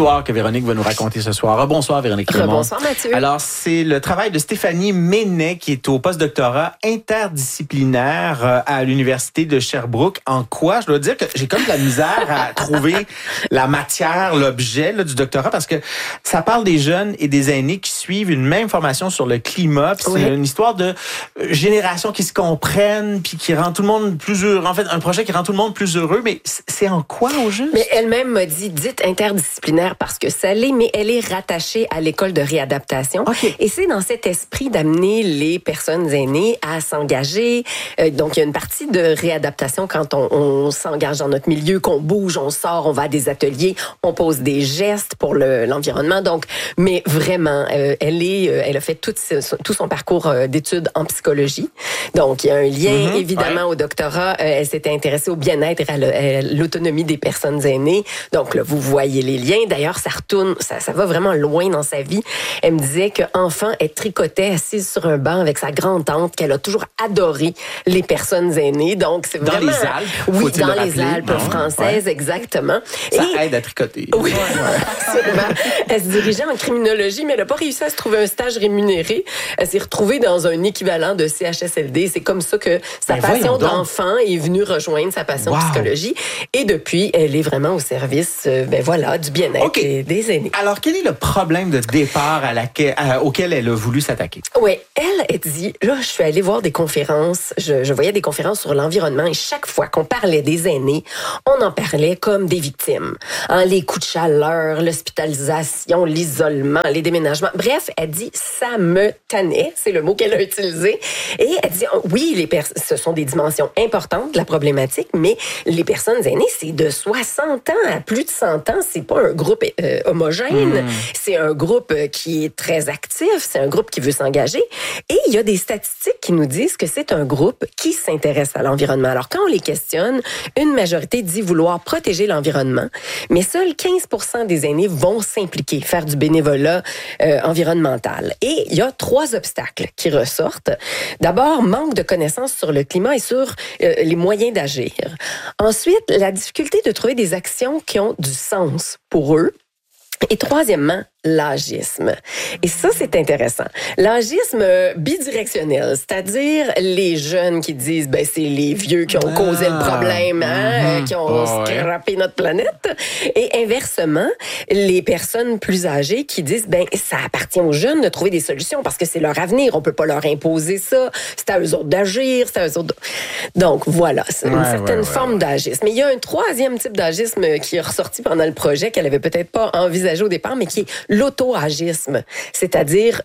histoire que Véronique va nous raconter ce soir. Bonsoir, Véronique Clément. Bonsoir, Mathieu. Alors, c'est le travail de Stéphanie Ménet qui est au post-doctorat interdisciplinaire à l'Université de Sherbrooke. En quoi? Je dois dire que j'ai comme de la misère à trouver la matière, l'objet là, du doctorat, parce que ça parle des jeunes et des aînés qui suivent une même formation sur le climat. Puis c'est une histoire de générations qui se comprennent puis qui rend tout le monde plus heureux. En fait, un projet qui rend tout le monde plus heureux. Mais c'est en quoi, au juste? Mais elle-même m'a dit, dites interdisciplinaire parce que ça l'est, mais elle est rattachée à l'école de réadaptation. Okay. Et c'est dans cet esprit d'amener les personnes aînées à s'engager. Donc, il y a une partie de réadaptation quand on s'engage dans notre milieu, qu'on bouge, on sort, on va à des ateliers, on pose des gestes pour l'environnement. Donc, mais vraiment, elle a fait tout son parcours d'études en psychologie. Donc, il y a un lien, évidemment, au doctorat. Elle s'était intéressée au bien-être et à l'autonomie des personnes aînées. Donc, là, vous voyez les liens. D'ailleurs, ça va vraiment loin dans sa vie. Elle me disait qu'enfant, elle tricotait assise sur un banc avec sa grand-tante, qu'elle a toujours adoré les personnes aînées. Donc, c'est vraiment... Dans les Alpes. Oui, dans les Alpes françaises, exactement. Ça aide à tricoter. Oui, absolument. Elle se dirigeait en criminologie, mais elle n'a pas réussi à se trouver un stage rémunéré. Elle s'est retrouvée dans un équivalent de CHSLD. C'est comme ça que sa passion d'enfant est venue rejoindre sa passion de psychologie. Et depuis, elle est vraiment au service du bien-être des aînés. Alors, quel est le problème de départ auquel elle a voulu s'attaquer? Oui, elle dit, là, je suis allée voir des conférences, je voyais des conférences sur l'environnement et chaque fois qu'on parlait des aînés, on en parlait comme des victimes. Les coups de chaleur, l'hospitalisation, l'isolement, les déménagements. Bref, elle dit, ça me tannait, c'est le mot qu'elle a utilisé. Et elle dit, oui, ce sont des dimensions importantes de la problématique, mais les personnes aînées, c'est de 60 ans à plus de 100 ans, c'est pas un groupe homogène, c'est un groupe qui est très actif, c'est un groupe qui veut s'engager. Et il y a des statistiques qui nous disent que c'est un groupe qui s'intéresse à l'environnement. Alors, quand on les questionne, une majorité dit vouloir protéger l'environnement, mais seuls 15% des aînés vont s'impliquer, faire du bénévolat environnemental. Et il y a 3 obstacles qui ressortent. D'abord, manque de connaissances sur le climat et sur les moyens d'agir. Ensuite, la difficulté de trouver des actions qui ont du sens pour eux. Et troisièmement, l'agisme. Et ça, c'est intéressant. L'agisme bidirectionnel, c'est-à-dire les jeunes qui disent, c'est les vieux qui ont causé le problème, qui ont scrappé notre planète. Et inversement, les personnes plus âgées qui disent, ça appartient aux jeunes de trouver des solutions parce que c'est leur avenir. On peut pas leur imposer ça. C'est à eux autres d'agir, c'est à eux autres. Donc, voilà. C'est une certaine forme d'agisme. Mais il y a un 3e type d'agisme qui est ressorti pendant le projet qu'elle avait peut-être pas envisagé au départ, mais qui est l'auto-agisme. C'est-à-dire,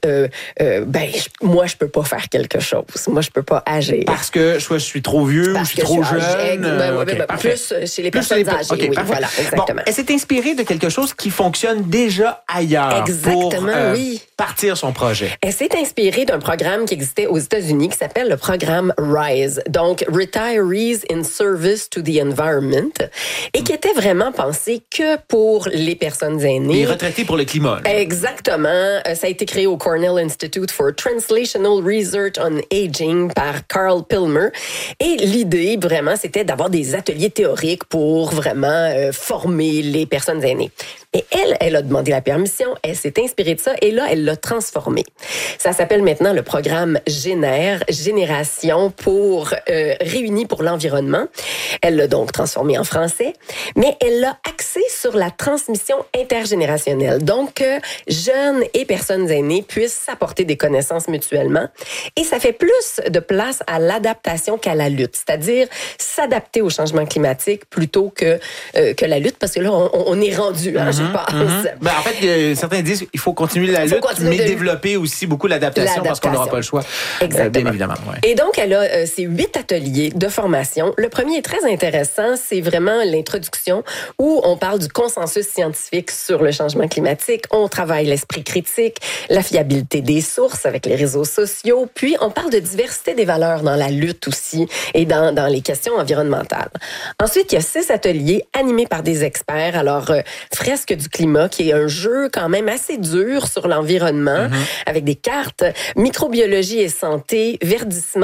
moi, je peux pas faire quelque chose. Moi, je peux pas agir. Parce que soit je suis trop vieux ou je suis trop jeune. Plus chez les personnes âgées. Oui, voilà, exactement. Elle s'est inspirée de quelque chose qui fonctionne déjà ailleurs pour partir son projet. Elle s'est inspirée d'un programme qui existait aux États-Unis qui s'appelle le programme RISE, donc Retirees in Service to the Environment, et qui était vraiment pensé que pour les personnes aînées. Les retraités pour le climat. Là. Exactement. Ça a été créé au Cornell Institute for Translational Research on Aging par Carl Pilmer. Et l'idée, vraiment, c'était d'avoir des ateliers théoriques pour vraiment former les personnes aînées. Et elle a demandé la permission, elle s'est inspirée de ça et là, elle l'a transformé. Ça s'appelle maintenant le programme Génération pour Réunis pour l'environnement. Elle l'a donc transformé en français, mais elle l'a axé sur la transmission intergénérationnelle. Donc, que jeunes et personnes aînées puissent s'apporter des connaissances mutuellement. Et ça fait plus de place à l'adaptation qu'à la lutte, c'est-à-dire s'adapter au changement climatique plutôt que la lutte, parce que là, on est rendu, je pense. En fait, certains disent qu'il faut continuer la lutte, mais développer aussi beaucoup l'adaptation parce qu'on n'aura pas le choix. Exactement. Bien évidemment. Ouais. Et donc, elle a ces 8 ateliers de formation. Le premier est très intéressant, c'est vraiment l'introduction où on parle du consensus scientifique sur le changement climatique, on travaille l'esprit critique, la fiabilité des sources avec les réseaux sociaux, puis on parle de diversité des valeurs dans la lutte aussi et dans les questions environnementales. Ensuite, il y a 6 ateliers animés par des experts. Alors, Fresque du climat, qui est un jeu quand même assez dur sur l'environnement, avec des cartes, microbiologie et santé, verdissement,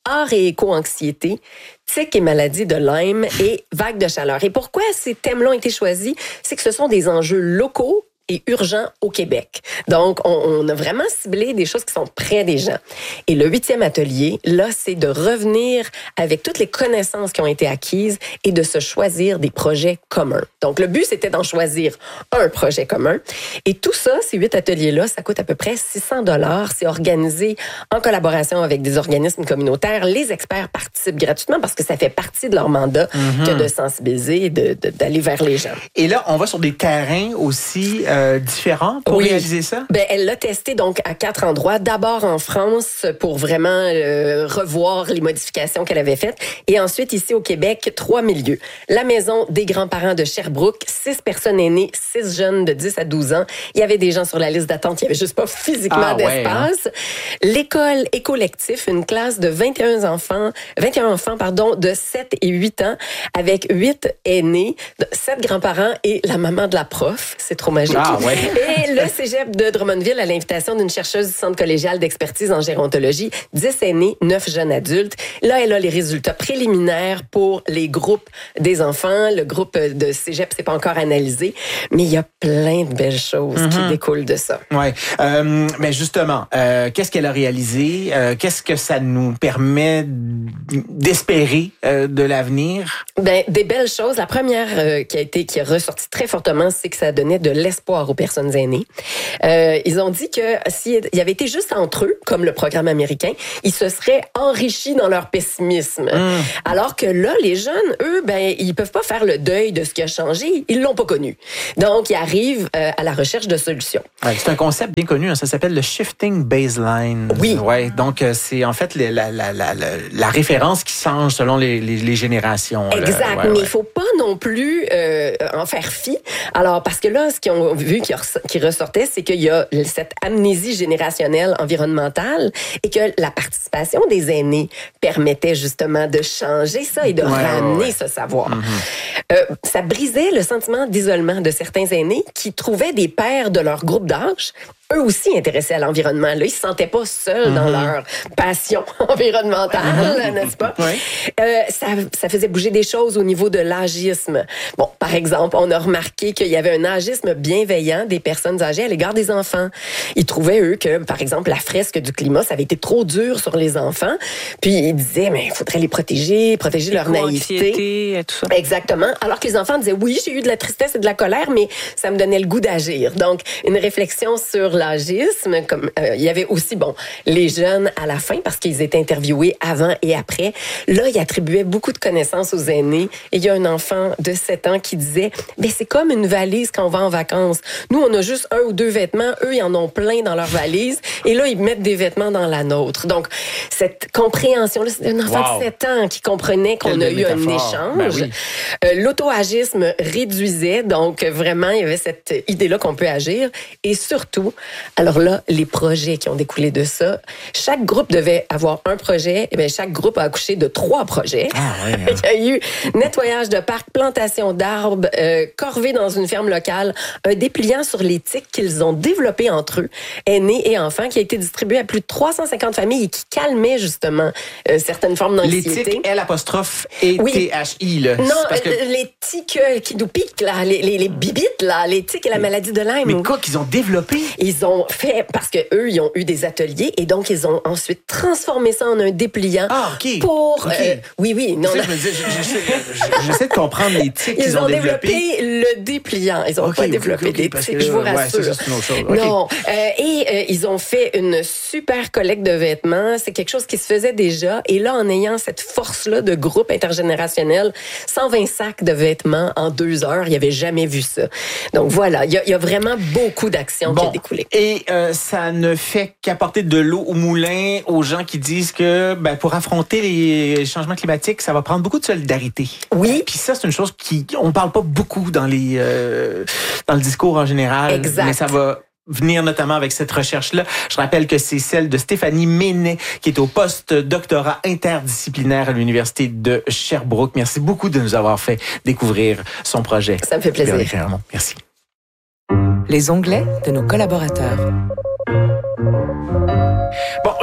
art et éco-anxiété, tics et maladies de Lyme et vagues de chaleur. Et pourquoi ces thèmes-là ont été choisis? C'est que ce sont des enjeux locaux et urgent au Québec. Donc, on a vraiment ciblé des choses qui sont près des gens. Et le 8e atelier, là, c'est de revenir avec toutes les connaissances qui ont été acquises et de se choisir des projets communs. Donc, le but, c'était d'en choisir un projet commun. Et tout ça, ces 8 ateliers-là, ça coûte à peu près 600 $. C'est organisé en collaboration avec des organismes communautaires. Les experts participent gratuitement parce que ça fait partie de leur mandat que de sensibiliser et d'aller vers les gens. Et là, on va sur des terrains aussi différents pour réaliser ça? Ben, elle l'a testé donc à 4 endroits. D'abord en France pour vraiment revoir les modifications qu'elle avait faites. Et ensuite ici au Québec, 3 milieux. La maison des grands-parents de Sherbrooke, 6 personnes aînées, 6 jeunes de 10 à 12 ans. Il y avait des gens sur la liste d'attente, il n'y avait juste pas physiquement d'espace. L'école écollectif, une classe de 21 enfants, de 7 et 8 ans, avec 8 aînés, 7 grands-parents et la maman de la prof. C'est trop magique. Et le cégep de Drummondville, à l'invitation d'une chercheuse du Centre collégial d'expertise en gérontologie, 10 aînés, 9 jeunes adultes. Là, elle a les résultats préliminaires pour les groupes des enfants. Le groupe de cégep, c'est pas encore analysé, mais il y a plein de belles choses qui découlent de ça. Ouais, mais justement, qu'est-ce qu'elle a réalisé? Qu'est-ce que ça nous permet d'espérer de l'avenir? Ben, des belles choses. La première qui est ressortie très fortement, c'est que ça donnait de l'espoir aux personnes aînées. Ils ont dit que s'il y avait été juste entre eux, comme le programme américain, ils se seraient enrichis dans leur pessimisme. Alors que là, les jeunes, eux, ben, ils peuvent pas faire le deuil de ce qui a changé. Ils l'ont pas connu. Donc, ils arrivent à la recherche de solutions. Ouais, c'est un concept bien connu. Hein, ça s'appelle le shifting baseline. Oui. Ouais, donc, c'est en fait la référence qui change selon les générations. Exact. Mais il faut pas non plus en faire fi. Alors, parce que là, ce qu'ils ont vu qui ressortait, c'est qu'il y a cette amnésie générationnelle environnementale et que la participation des aînés permettait justement de changer ça et de ramener ce savoir. Ça brisait le sentiment d'isolement de certains aînés qui trouvaient des pairs de leur groupe d'âge eux aussi intéressés à l'environnement. Là, ils se sentaient pas seuls dans leur passion environnementale, n'est-ce pas? Ça faisait bouger des choses au niveau de l'agisme. Bon, par exemple, on a remarqué qu'il y avait un agisme bienveillant des personnes âgées à l'égard des enfants. Ils trouvaient, eux, que, par exemple, la fresque du climat, ça avait été trop dur sur les enfants. Puis, ils disaient, mais il faudrait les protéger leur naïveté. Tout ça. Exactement. Alors que les enfants disaient, oui, j'ai eu de la tristesse et de la colère, mais ça me donnait le goût d'agir. Donc, une réflexion sur l'agisme, comme il y avait aussi les jeunes à la fin parce qu'ils étaient interviewés avant et après. Là, ils attribuaient beaucoup de connaissances aux aînés et il y a un enfant de 7 ans qui disait c'est comme une valise quand on va en vacances. Nous, on a juste 1 ou 2 vêtements, eux ils en ont plein dans leur valise et là ils mettent des vêtements dans la nôtre. Donc cette compréhension là, c'est un enfant de 7 ans qui comprenait qu'on a eu un échange. L'auto-agisme réduisait, donc vraiment il y avait cette idée là qu'on peut agir et surtout alors là, les projets qui ont découlé de ça, chaque groupe devait avoir un projet. Et bien, chaque groupe a accouché de 3 projets. Il y a eu nettoyage de parcs, plantation d'arbres, corvée dans une ferme locale, un dépliant sur les tiques qu'ils ont développé entre eux, aînés et enfants, qui a été distribué à plus de 350 familles et qui calmait justement certaines formes d'anxiété. Les tiques, L''et T-H-I, là. Non, les tiques qui nous piquent, là, les bibites, là, les tiques et la maladie de Lyme. Mais quoi qu'ils ont développé? Ils ont fait, parce que eux, ils ont eu des ateliers et donc ils ont ensuite transformé ça en un dépliant pour... Oui. Non, j'essaie de comprendre les tiques qu'ils ont développé. Le dépliant. Ils ont pas développé des tiques, je vous rassure. Ça, c'est une autre chose. Non. Et ils ont fait une super collecte de vêtements. C'est quelque chose qui se faisait déjà. Et là, en ayant cette force-là de groupe intergénérationnel, 120 sacs de vêtements en 2 heures, il n'y avait jamais vu ça. Donc voilà, il y a vraiment beaucoup d'actions qui ont découlé. Et ça ne fait qu'apporter de l'eau au moulin aux gens qui disent que pour affronter les changements climatiques, ça va prendre beaucoup de solidarité. Oui. Puis ça, c'est une chose on parle pas beaucoup dans le discours en général. Exact. Mais ça va venir notamment avec cette recherche-là. Je rappelle que c'est celle de Stéphanie Ménet qui est au post-doctorat interdisciplinaire à l'Université de Sherbrooke. Merci beaucoup de nous avoir fait découvrir son projet. Ça me fait plaisir. Merci. Les onglets de nos collaborateurs. Bon,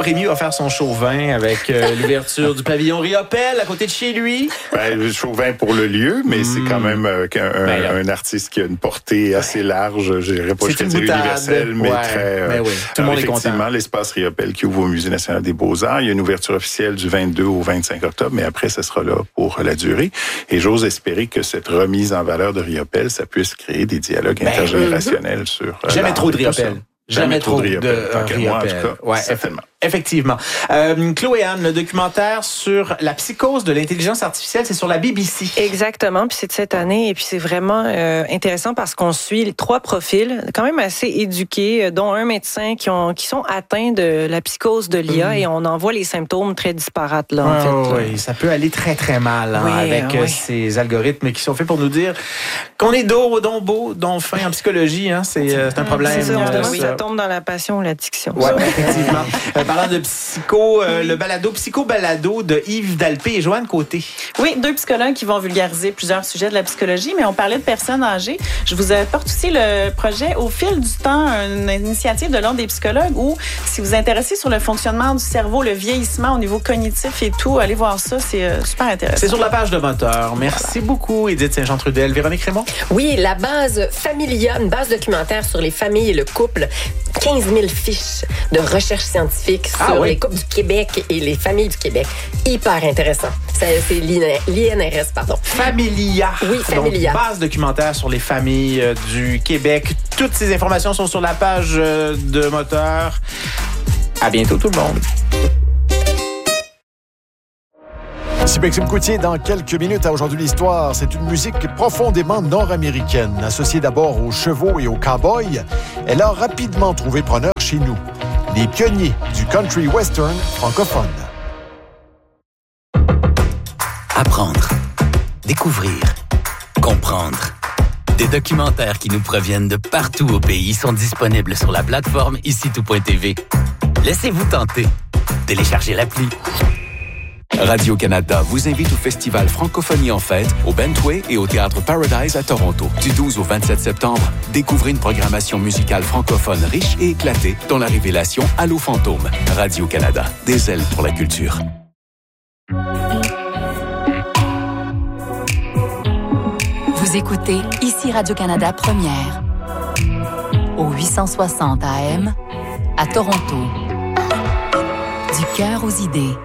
Rémi va faire son chauvin avec l'ouverture du pavillon Riopelle à côté de chez lui. Le chauvin pour le lieu, mais c'est quand même un artiste qui a une portée assez large, je dirais pas jusqu'à dire universelle, mais très... oui. Tout le monde est content. Effectivement, l'espace Riopelle qui ouvre au Musée national des beaux-arts. Il y a une ouverture officielle du 22 au 25 octobre, mais après, ça sera là pour la durée. Et j'ose espérer que cette remise en valeur de Riopelle, ça puisse créer des dialogues intergénérationnels sur... Jamais trop de Riopelle. Jamais trop de Riopelle. Moi, en tout cas, certainement. Effectivement. Chloé-Anne, le documentaire sur la psychose de l'intelligence artificielle, c'est sur la BBC. Exactement, puis c'est de cette année, et puis c'est vraiment intéressant parce qu'on suit les 3 profils, quand même assez éduqués, dont un médecin qui sont atteints de la psychose de l'IA, et on en voit les symptômes très disparates, là, en fait. Oui, ça peut aller très, très mal avec ces algorithmes qui sont faits pour nous dire qu'on est dos, don fin en psychologie. C'est un problème. C'est ça, on se demande si ça tombe dans la passion ou l'addiction. Oui, effectivement. Parlant de psycho, le psycho-balado de Yves Dalpé et Joanne Côté. Oui, 2 psychologues qui vont vulgariser plusieurs sujets de la psychologie, mais on parlait de personnes âgées. Je vous apporte aussi le projet Au fil du temps, une initiative de l'Ordre des psychologues où, si vous vous intéressez sur le fonctionnement du cerveau, le vieillissement au niveau cognitif et tout, allez voir ça, c'est super intéressant. C'est sur la page de Moteur. Merci beaucoup, Édith Saint-Jean-Trudel. Véronique Raymond? Oui, la base Familia, une base documentaire sur les familles et le couple. 15 000 fiches de recherche scientifique sur les couples du Québec et les familles du Québec. Hyper intéressant. C'est l'INRS, pardon. Familia. Oui, Familia. Donc, base documentaire sur les familles du Québec. Toutes ces informations sont sur la page de Moteur. À bientôt tout le monde. Ici Maxime Coutier, dans quelques minutes à Aujourd'hui l'Histoire. C'est une musique profondément nord-américaine. Associée d'abord aux chevaux et aux cow-boys, elle a rapidement trouvé preneur chez nous. Les pionniers du country western francophone. Apprendre, découvrir, comprendre. Des documentaires qui nous proviennent de partout au pays sont disponibles sur la plateforme icitout.tv. Laissez-vous tenter. Téléchargez l'appli. Radio-Canada vous invite au festival Francophonie en fête au Bentway et au Théâtre Paradise à Toronto. Du 12 au 27 septembre, découvrez une programmation musicale francophone riche et éclatée dont la révélation Allô Fantôme. Radio-Canada, des ailes pour la culture. Vous écoutez ici Radio-Canada Première au 860 AM à Toronto. Du cœur aux idées.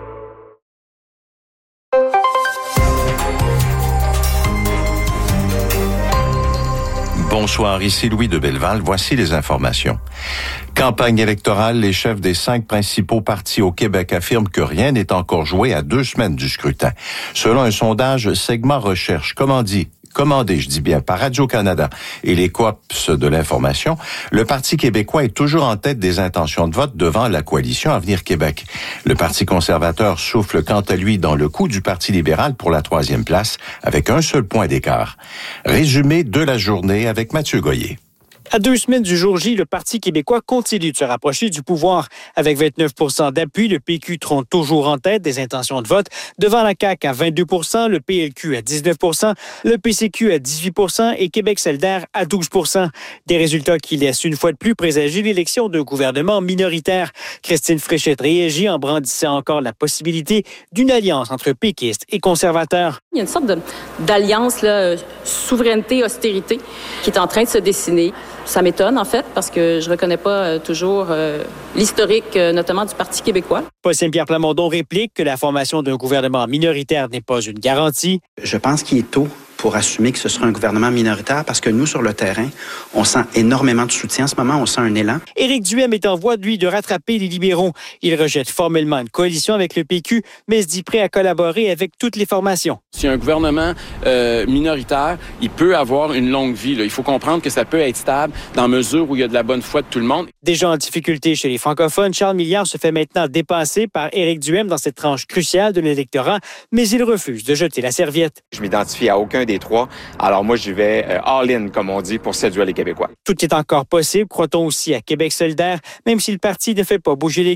Bonsoir, ici Louis de Belleval. Voici les informations. Campagne électorale, les chefs des 5 principaux partis au Québec affirment que rien n'est encore joué à 2 semaines du scrutin. Selon un sondage Segment Recherche, commandé, je dis bien, par Radio-Canada et les COPS de l'information, le Parti québécois est toujours en tête des intentions de vote devant la coalition Avenir Québec. Le Parti conservateur souffle quant à lui dans le coup du Parti libéral pour la 3e place, avec un seul point d'écart. Résumé de la journée avec Mathieu Goyer. À 2 semaines du jour J, le Parti québécois continue de se rapprocher du pouvoir. Avec 29 % d'appui, le PQ trône toujours en tête des intentions de vote, devant la CAQ à 22 %, le PLQ à 19 %, le PCQ à 18 % et Québec solidaire à 12 %. Des résultats qui laissent une fois de plus présager l'élection d'un gouvernement minoritaire. Christine Fréchette réagit en brandissant encore la possibilité d'une alliance entre péquistes et conservateurs. Il y a une sorte d'alliance, souveraineté-austérité, qui est en train de se dessiner. Ça m'étonne, en fait, parce que je ne reconnais pas toujours l'historique, notamment du Parti québécois. Paul Saint-Pierre Plamondon réplique que la formation d'un gouvernement minoritaire n'est pas une garantie. Je pense qu'il est tôt pour assumer que ce sera un gouvernement minoritaire parce que nous, sur le terrain, on sent énormément de soutien. En ce moment, on sent un élan. Éric Duhem est en voie, lui, de rattraper les libéraux. Il rejette formellement une coalition avec le PQ, mais se dit prêt à collaborer avec toutes les formations. Si un gouvernement minoritaire, il peut avoir une longue vie. Il faut comprendre que ça peut être stable dans mesure où il y a de la bonne foi de tout le monde. Déjà en difficulté chez les francophones, Charles Milliard se fait maintenant dépasser par Éric Duhem dans cette tranche cruciale de l'électorat, mais il refuse de jeter la serviette. Je m'identifie à aucun des 3. Alors moi, j'y vais all-in, comme on dit, pour séduire les Québécois. Tout est encore possible, croit-on aussi à Québec solidaire, même si le parti ne fait pas bouger l'aiguille.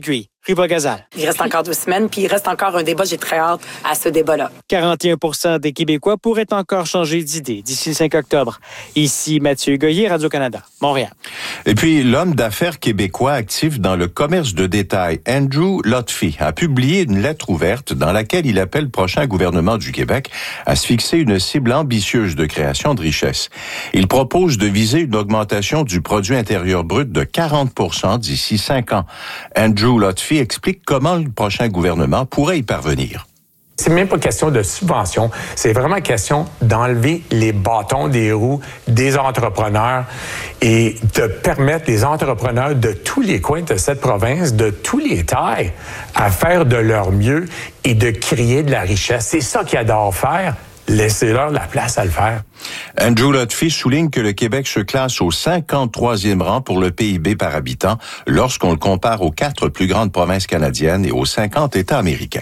Riva-Gazal. Il reste encore 2 semaines, puis il reste encore un débat. J'ai très hâte à ce débat-là. 41% des Québécois pourraient encore changer d'idée d'ici le 5 octobre. Ici Mathieu Goyer, Radio-Canada, Montréal. Et puis, l'homme d'affaires québécois actif dans le commerce de détail, Andrew Lutfy, a publié une lettre ouverte dans laquelle il appelle le prochain gouvernement du Québec à se fixer une cible ambitieuse de création de richesse. Il propose de viser une augmentation du produit intérieur brut de 40% d'ici 5 ans. Andrew Lutfy explique comment le prochain gouvernement pourrait y parvenir. C'est même pas question de subvention, c'est vraiment question d'enlever les bâtons des roues des entrepreneurs et de permettre les entrepreneurs de tous les coins de cette province, de tous les tailles, à faire de leur mieux et de créer de la richesse. C'est ça qu'ils adorent faire. Laissez-leur la place à le faire. Andrew Lutfy souligne que le Québec se classe au 53e rang pour le PIB par habitant lorsqu'on le compare aux 4 plus grandes provinces canadiennes et aux 50 États américains.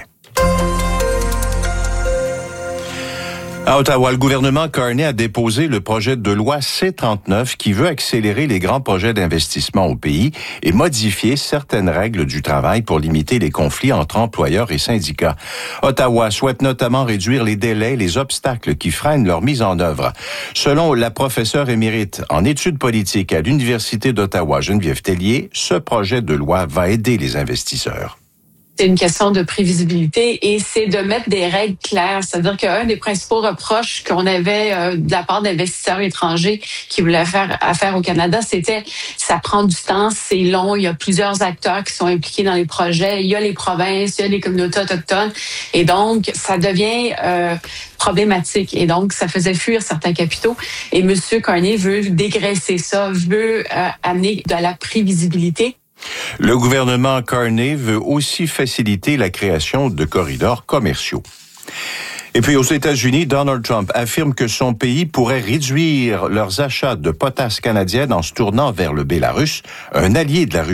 À Ottawa, le gouvernement Carney a déposé le projet de loi C-39 qui veut accélérer les grands projets d'investissement au pays et modifier certaines règles du travail pour limiter les conflits entre employeurs et syndicats. Ottawa souhaite notamment réduire les délais et les obstacles qui freinent leur mise en œuvre. Selon la professeure émérite en études politiques à l'Université d'Ottawa, Geneviève Tellier, ce projet de loi va aider les investisseurs. C'est une question de prévisibilité et c'est de mettre des règles claires. C'est-à-dire qu'un des principaux reproches qu'on avait de la part d'investisseurs étrangers qui voulaient faire affaire au Canada, c'était ça prend du temps, c'est long, il y a plusieurs acteurs qui sont impliqués dans les projets, il y a les provinces, il y a les communautés autochtones et donc ça devient problématique et donc ça faisait fuir certains capitaux et M. Carney veut dégraisser ça, veut amener de la prévisibilité. Le gouvernement Carney veut aussi faciliter la création de corridors commerciaux. Et puis aux États-Unis, Donald Trump affirme que son pays pourrait réduire leurs achats de potasse canadienne en se tournant vers le Bélarus, un allié de la Russie.